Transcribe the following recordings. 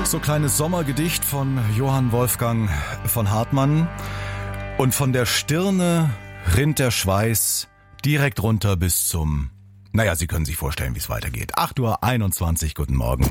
So kleines Sommergedicht von Johann Wolfgang von Hartmann. Und von der Stirne rinnt der Schweiß direkt runter bis zum... Naja, Sie können sich vorstellen, wie es weitergeht. 8:21 Uhr, guten Morgen.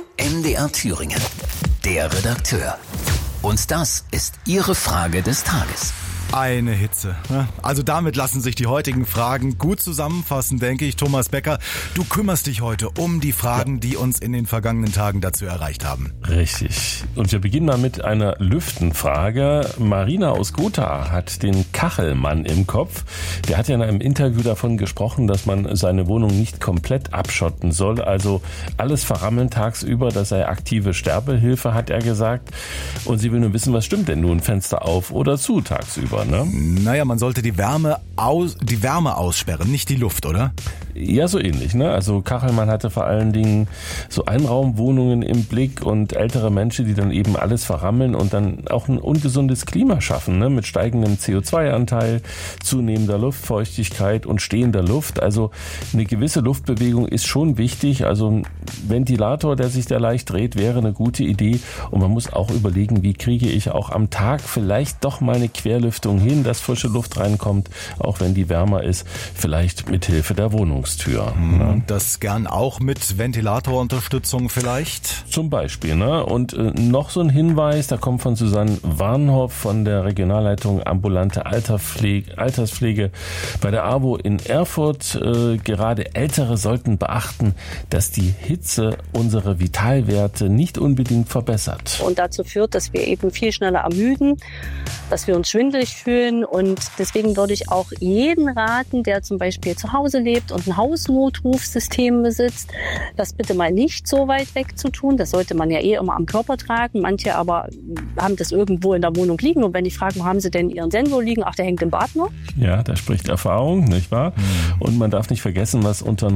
MDR Thüringen, der Redakteur. Und das ist Ihre Frage des Tages. Eine Hitze. Also damit lassen sich die heutigen Fragen gut zusammenfassen, denke ich. Thomas Becker, du kümmerst dich heute um die Fragen, die uns in den vergangenen Tagen dazu erreicht haben. Richtig. Und wir beginnen mal mit einer Lüftenfrage. Marina aus Gotha hat den Kachelmann im Kopf. Der hat ja in einem Interview davon gesprochen, dass man seine Wohnung nicht komplett abschotten soll. Also alles verrammeln tagsüber, das sei aktive Sterbehilfe, hat er gesagt. Und sie will nur wissen, was stimmt denn nun? Fenster auf oder zu tagsüber? Ne? Naja, man sollte die Wärme aussperren, nicht die Luft, oder? Ja, so ähnlich. Ne? Also Kachelmann hatte vor allen Dingen so Einraumwohnungen im Blick und ältere Menschen, die dann eben alles verrammeln und dann auch ein ungesundes Klima schaffen, ne? Mit steigendem CO2-Anteil, zunehmender Luftfeuchtigkeit und stehender Luft. Also eine gewisse Luftbewegung ist schon wichtig. Also ein Ventilator, der sich da leicht dreht, wäre eine gute Idee. Und man muss auch überlegen, wie kriege ich auch am Tag vielleicht doch mal eine Querlüftung hin, dass frische Luft reinkommt, auch wenn die wärmer ist, vielleicht mit Hilfe der Wohnungstür. Ne? Das gern auch mit Ventilatorunterstützung vielleicht? Zum Beispiel. Ne? Und noch so ein Hinweis, da kommt von Susanne Warnhoff von der Regionalleitung Ambulante Alterspflege bei der AWO in Erfurt. Gerade Ältere sollten beachten, dass die Hitze unsere Vitalwerte nicht unbedingt verbessert. Und dazu führt, dass wir eben viel schneller ermüden, dass wir uns schwindelig fühlen, und deswegen würde ich auch jeden raten, der zum Beispiel zu Hause lebt und ein Hausnotrufsystem besitzt, das bitte mal nicht so weit weg zu tun. Das sollte man ja immer am Körper tragen. Manche aber haben das irgendwo in der Wohnung liegen, und wenn ich frage, wo haben sie denn ihren Sensor liegen? Ach, der hängt im Bad nur. Ja, da spricht Erfahrung, nicht wahr? Und man darf nicht vergessen, was unter